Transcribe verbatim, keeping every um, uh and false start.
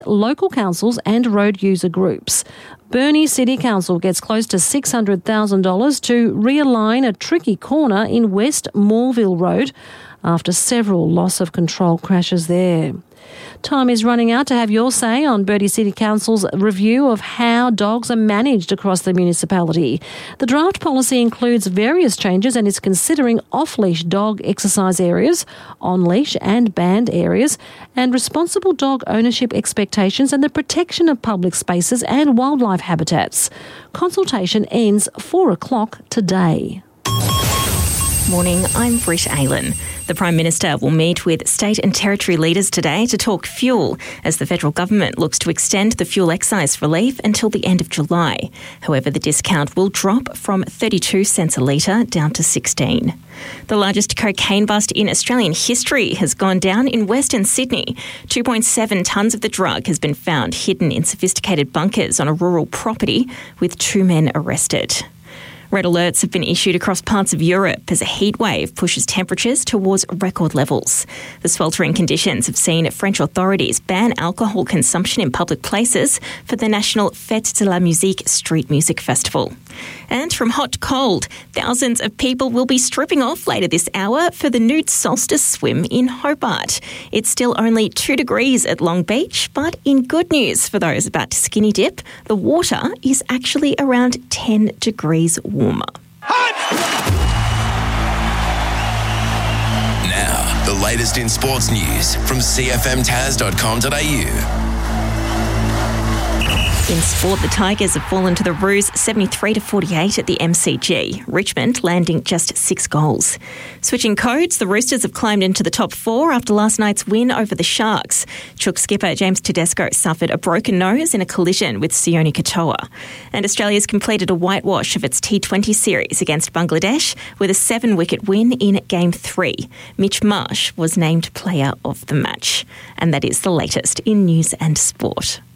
local councils and road user groups. Burnie City Council gets close to six hundred thousand dollars to realign a tricky corner in West Moreville Road after several loss of control crashes there. Time is running out to have your say on Burnie City Council's review of how dogs are managed across the municipality. The draft policy includes various changes and is considering off-leash dog exercise areas, on-leash and banned areas, and responsible dog ownership expectations and the protection of public spaces and wildlife habitats. Consultation ends four o'clock today. Morning, I'm Britt Aylen. The Prime Minister will meet with state and territory leaders today to talk fuel as the federal government looks to extend the fuel excise relief until the end of July. However, the discount will drop from thirty-two cents a litre down to sixteen. The largest cocaine bust in Australian history has gone down in Western Sydney. two point seven tonnes of the drug has been found hidden in sophisticated bunkers on a rural property, with two men arrested. Red alerts have been issued across parts of Europe as a heat wave pushes temperatures towards record levels. The sweltering conditions have seen French authorities ban alcohol consumption in public places for the national Fête de la Musique street music festival. And from hot to cold, thousands of people will be stripping off later this hour for the nude solstice swim in Hobart. It's still only two degrees at Long Beach, but in good news for those about to skinny dip, the water is actually around ten degrees warmer. Now, the latest in sports news from c f m taz dot com dot a u. In sport, the Tigers have fallen to the Roos seventy-three to forty-eight at the M C G, Richmond landing just six goals. Switching codes, the Roosters have climbed into the top four after last night's win over the Sharks. Chook skipper James Tedesco suffered a broken nose in a collision with Sione Katoa. And Australia's completed a whitewash of its T twenty series against Bangladesh with a seven-wicket win in Game three. Mitch Marsh was named player of the match. And that is the latest in news and sport.